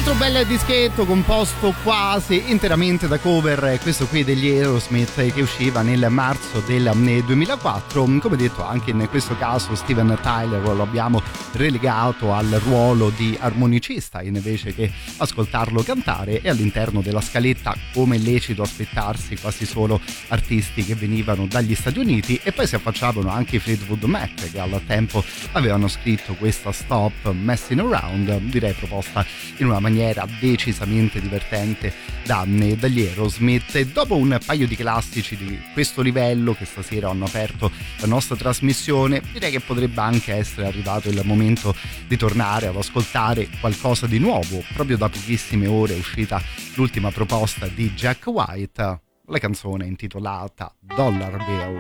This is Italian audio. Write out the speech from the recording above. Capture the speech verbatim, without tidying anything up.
altro bel dischetto composto quasi interamente da cover, questo qui degli Aerosmith, che usciva nel marzo del duemilaquattro. Come detto, anche in questo caso Steven Tyler lo abbiamo relegato al ruolo di armonicista invece che ascoltarlo cantare, e all'interno della scaletta, come è lecito aspettarsi, quasi solo artisti che venivano dagli Stati Uniti, e poi si affacciavano anche i Fleetwood Mac, che al tempo avevano scritto questa Stop Messing Around, direi proposta in una maniera decisamente divertente da, dagli Aerosmith. E dopo un paio di classici di questo livello che stasera hanno aperto la nostra trasmissione, direi che potrebbe anche essere arrivato il momento di tornare ad ascoltare qualcosa di nuovo. Proprio da pochissime ore è uscita l'ultima proposta di Jack White, la canzone intitolata Dollar Bill.